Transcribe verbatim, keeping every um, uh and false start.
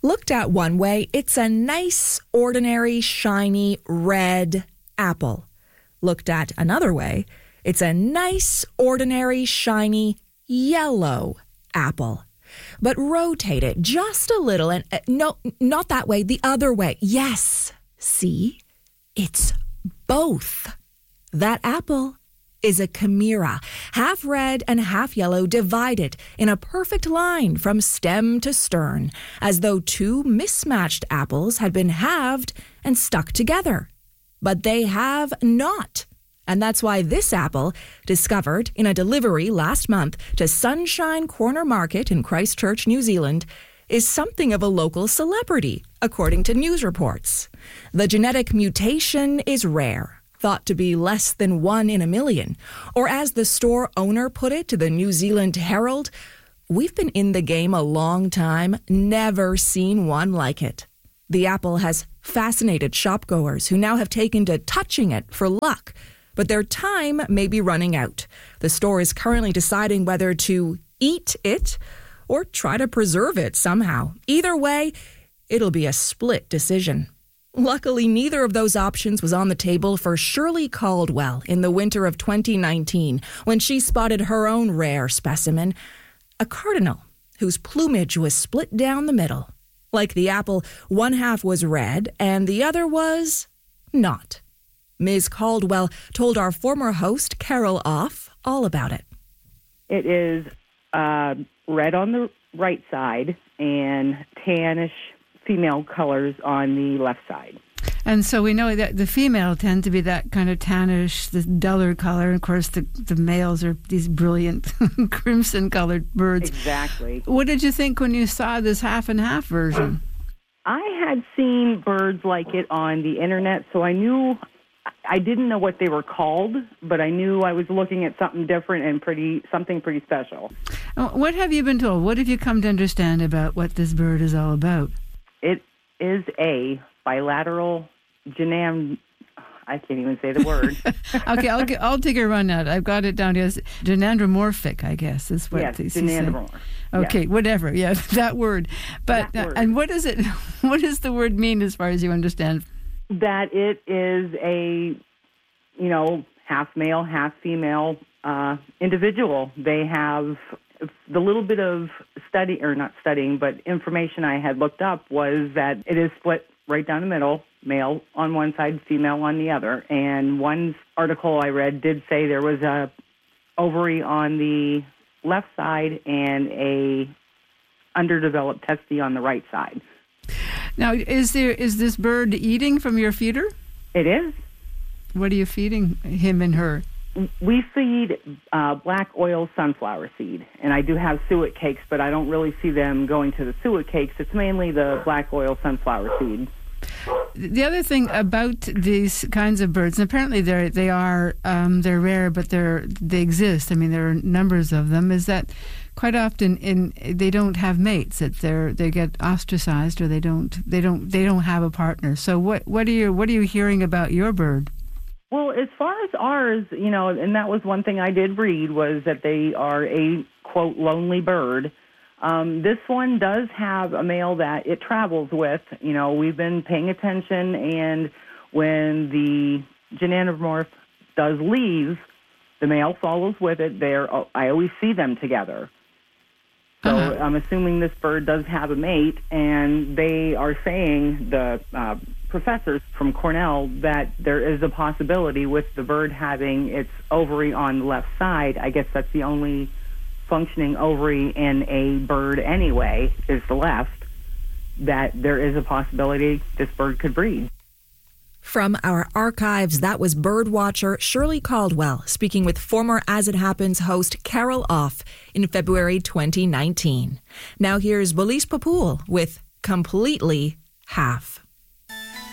Looked at one way, it's a nice, ordinary, shiny, red apple. Looked at another way, it's a nice, ordinary, shiny, yellow apple. But rotate it just a little and, uh, no, not that way, the other way. Yes, see? It's both. That apple is a chimera, half red and half yellow, divided in a perfect line from stem to stern, as though two mismatched apples had been halved and stuck together. But they have not. And that's why this apple, discovered in a delivery last month to Sunshine Corner Market in Christchurch, New Zealand, is something of a local celebrity, according to news reports. The genetic mutation is rare, thought to be less than one in a million. Or as the store owner put it to the New Zealand Herald, "We've been in the game a long time, never seen one like it." The apple has fascinated shopgoers who now have taken to touching it for luck, but their time may be running out. The store is currently deciding whether to eat it or try to preserve it somehow. Either way, it'll be a split decision. Luckily, neither of those options was on the table for Shirley Caldwell in the winter of twenty nineteen, when she spotted her own rare specimen, a cardinal whose plumage was split down the middle. Like the apple, one half was red and the other was not. Miz Caldwell told our former host, Carol Off, all about it. It is uh, red on the right side and tannish female colors on the left side. And so we know that the female tend to be that kind of tannish, the duller color. Of course, the, the males are these brilliant crimson-colored birds. Exactly. What did you think when you saw this half-and-half version? I had seen birds like it on the internet, so I knew... I didn't know what they were called, but I knew I was looking at something different and pretty something pretty special. What have you been told? What have you come to understand about what this bird is all about? It is a bilateral genam... I can't even say the word. Okay, I'll get, I'll take a run at it. I've got it down here. Genandromorphic, I guess, is what yes, they say. genandromorph. Okay, yes. Whatever. Yeah, that word. But that word. Uh, and what does it? What does the word mean, as far as you understand? That it is a, you know, half male, half female uh, individual. They have the little bit of study, or not studying, but information I had looked up was that it is split right down the middle, male on one side, female on the other. And one article I read did say there was a ovary on the left side and a underdeveloped testes on the right side. Now, is there is this bird eating from your feeder? It is. What are you feeding him and her? We feed uh, black oil sunflower seed, and I do have suet cakes, but I don't really see them going to the suet cakes. It's mainly the black oil sunflower seed. The other thing about these kinds of birds, and apparently they they are um, they're rare, but they're they exist. I mean, there are numbers of them. Is that quite often in they don't have mates. That they they get ostracized, or they don't they don't they don't have a partner. So what what are you what are you hearing about your bird? Well, as far as ours, you know, and that was one thing I did read, was that they are a, quote, lonely bird. Um, this one does have a male that it travels with. You know, we've been paying attention, and when the genandromorph does leave, the male follows with it. They're, I always see them together. So uh-huh. I'm assuming this bird does have a mate, and they are saying, the uh, professors from Cornell, that there is a possibility with the bird having its ovary on the left side. I guess that's the only functioning ovary in a bird anyway, is the left, that there is a possibility this bird could breed. From our archives, that was birdwatcher Shirley Caldwell speaking with former As It Happens host Carol Off in February twenty nineteen. Now here's Belize Papoul with Completely Half.